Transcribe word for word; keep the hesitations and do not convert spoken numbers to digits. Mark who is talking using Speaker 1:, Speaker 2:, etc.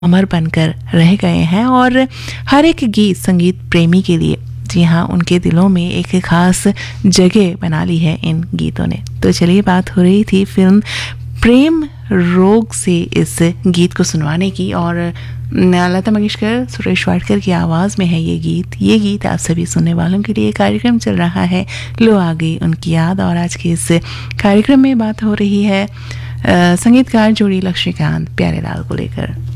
Speaker 1: अमर बनकर रह गए हैं और हर एक गीत संगीत प्रेमी के लिए, जी हाँ, उनके दिलों में एक खास जगह बना ली है इन गीतों ने। तो चलिए, बात हो रही थी फिल्म प्रेम रोग से इस गीत को सुनवाने की, और लता मंगेशकर, सुरेश वाडकर की आवाज़ में है ये गीत। ये गीत आप सभी सुनने वालों के लिए कार्यक्रम चल रहा है लो आ गई उनकी याद, और आज के इस कार्यक्रम में बात हो रही है संगीतकार जोड़ी लक्ष्मीकांत प्यारेलाल को लेकर।